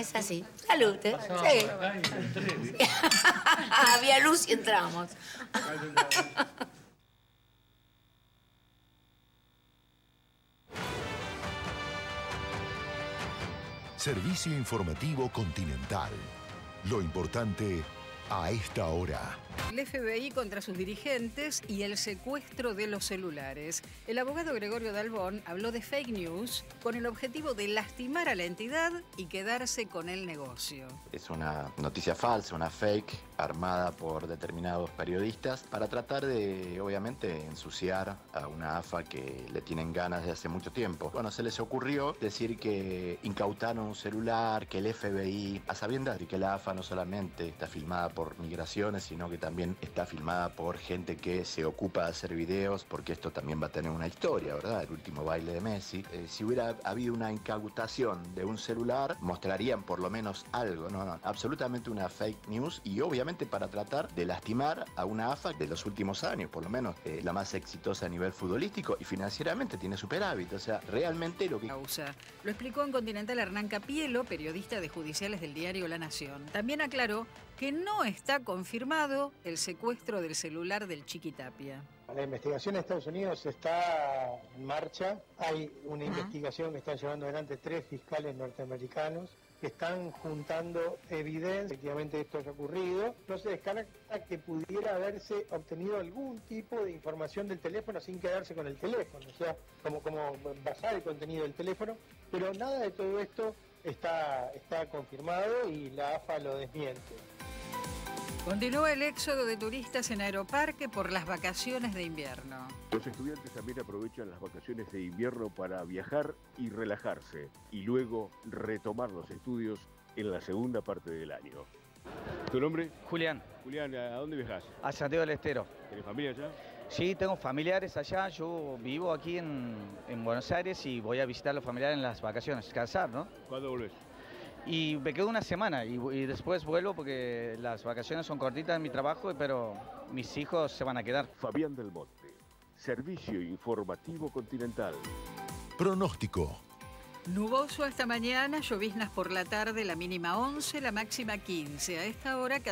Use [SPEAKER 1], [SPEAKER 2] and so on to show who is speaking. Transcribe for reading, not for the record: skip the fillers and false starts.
[SPEAKER 1] Es así. Salud, ¿eh? Sí. Había luz y entramos.
[SPEAKER 2] Servicio informativo Continental. Lo importante a esta hora.
[SPEAKER 3] El FBI contra sus dirigentes y el secuestro de los celulares. El abogado Gregorio Dalbón habló de fake news con el objetivo de lastimar a la entidad y quedarse con el negocio.
[SPEAKER 4] Es una noticia falsa, una fake, armada por determinados periodistas para tratar de, obviamente, ensuciar a una AFA que le tienen ganas de hace mucho tiempo. Bueno, se les ocurrió decir que incautaron un celular, que el FBI, a sabiendas de que la AFA no solamente está filmada por migraciones, sino que también está filmada por gente que se ocupa de hacer videos, porque esto también va a tener una historia, ¿verdad? El último baile de Messi. Si hubiera habido una incautación de un celular, mostrarían por lo menos algo, ¿no? Absolutamente una fake news y obviamente para tratar de lastimar a una AFA de los últimos años, por lo menos la más exitosa a nivel futbolístico y financieramente tiene superávit, o sea, realmente lo que...
[SPEAKER 3] Lo explicó en Continental Hernán Capielo, periodista de Judiciales del diario La Nación. También aclaró que no está confirmado el secuestro del celular del Chiquitapia.
[SPEAKER 5] La investigación en Estados Unidos está en marcha. Hay una investigación que están llevando adelante 3 fiscales norteamericanos que están juntando evidencia. Efectivamente esto haya ocurrido. No se descarta que pudiera haberse obtenido algún tipo de información del teléfono sin quedarse con el teléfono, o sea, como basar el contenido del teléfono, pero nada de todo esto está confirmado y la AFA lo desmiente.
[SPEAKER 3] Continúa el éxodo de turistas en Aeroparque por las vacaciones de invierno.
[SPEAKER 6] Los estudiantes también aprovechan las vacaciones de invierno para viajar y relajarse, y luego retomar los estudios en la segunda parte del año. ¿Tu nombre?
[SPEAKER 7] Julián.
[SPEAKER 6] Julián, ¿a dónde viajas?
[SPEAKER 7] A Santiago del Estero.
[SPEAKER 6] ¿Tienes familia allá?
[SPEAKER 7] Sí, tengo familiares allá. Yo vivo aquí en Buenos Aires y voy a visitar a los familiares en las vacaciones, descansar, ¿no?
[SPEAKER 6] ¿Cuándo volvés?
[SPEAKER 7] Y me quedo una semana y después vuelvo porque las vacaciones son cortitas en mi trabajo, pero mis hijos se van a quedar.
[SPEAKER 6] Fabián del Monte, Servicio Informativo Continental.
[SPEAKER 2] Pronóstico.
[SPEAKER 3] Nuboso hasta mañana, lloviznas por la tarde, la mínima 11, la máxima 15. A esta hora